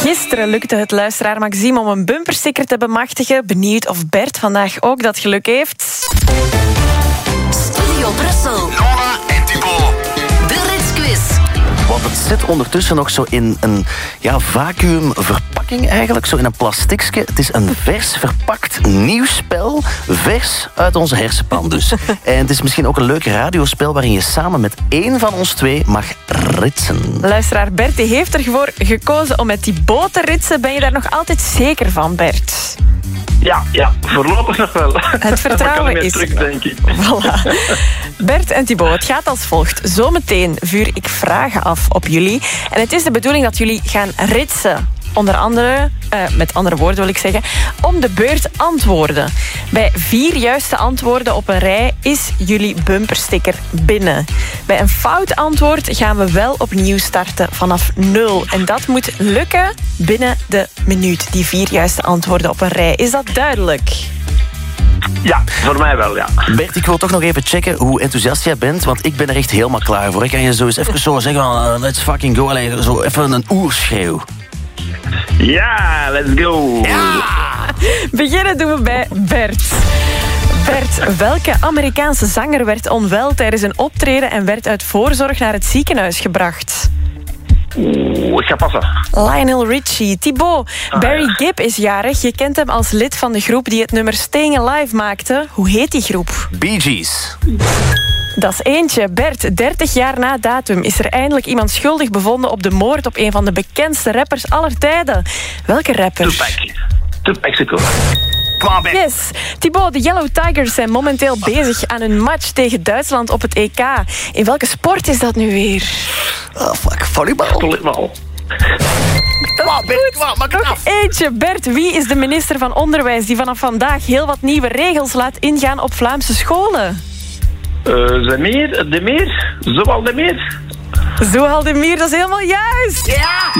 Gisteren lukte het luisteraar Maxime om een bumpersticker te bemachtigen. Benieuwd of Bert vandaag ook dat geluk heeft. Studio Brussel. Nora en Thibaut. De Ritsquiz. Want het zit ondertussen nog zo in een vacuümverpakking eigenlijk. Zo in een plasticje. Het is een vers verpakt nieuw spel. Vers uit onze hersenpan dus. En het is misschien ook een leuk radiospel waarin je samen met één van ons twee mag ritsen. Luisteraar Bert die heeft ervoor gekozen om met die boot te ritsen. Ben je daar nog altijd zeker van, Bert? Ja, voorlopig nog wel. Het vertrouwen is terug, denk ik. Voilà. Bert en Thibaut, het gaat als volgt. Zometeen vuur ik vragen af op jullie. En het is de bedoeling dat jullie gaan ritsen. Onder andere, met andere woorden wil ik zeggen, om de beurt antwoorden. Bij 4 juiste antwoorden op een rij is jullie bumpersticker binnen. Bij een fout antwoord gaan we wel opnieuw starten vanaf 0. En dat moet lukken binnen de minuut. Die 4 juiste antwoorden op een rij. Is dat duidelijk? Ja, voor mij wel, ja. Bert, ik wil toch nog even checken hoe enthousiast jij bent, want ik ben er echt helemaal klaar voor. Ik kan je zo eens even zo zeggen, let's fucking go. Allee, zo even een oerschreeuw. Ja, let's go. Ja! Beginnen doen we bij Bert. Bert, welke Amerikaanse zanger werd onwel tijdens een optreden en werd uit voorzorg naar het ziekenhuis gebracht? Ik ga passen. Lionel Richie. Thibaut, Barry Gibb is jarig. Je kent hem als lid van de groep die het nummer Staying Alive maakte. Hoe heet die groep? Bee Gees. Dat is eentje. Bert, 30 jaar na datum is er eindelijk iemand schuldig bevonden op de moord op een van de bekendste rappers aller tijden. Welke rapper? Tupac Shakur. Kom aan, Bert. Yes. Thibaut, de Yellow Tigers zijn momenteel bezig aan een match tegen Duitsland op het EK. In welke sport is dat nu weer? Oh, fuck, volleybal. Volleybal. Kom aan, Bert, kom aan, maak het af. Eentje. Bert, wie is de minister van Onderwijs die vanaf vandaag heel wat nieuwe regels laat ingaan op Vlaamse scholen? De Meer? Zowel de Meer? Zoal de Mier, dat is helemaal juist. Ja!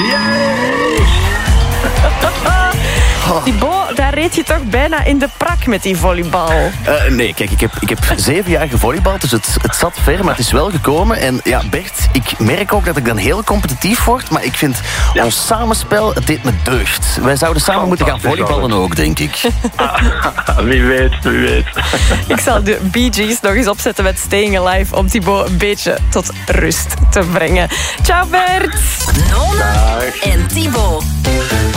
Thibaut, daar reed je toch bijna in de prak met die volleybal. Nee, kijk, ik heb 7 jaar gevolleybald, dus het zat ver, maar het is wel gekomen. En ja, Bert, ik merk ook dat ik dan heel competitief word, maar ik vind ons samenspel, het deed me deugd. Wij zouden samen moeten gaan volleyballen ook, denk ik. Wie weet. Ik zal de Bee Gees nog eens opzetten met Staying Alive om Thibaut een beetje tot rust te brengen. Ciao, Bert! Nona en Thibaut.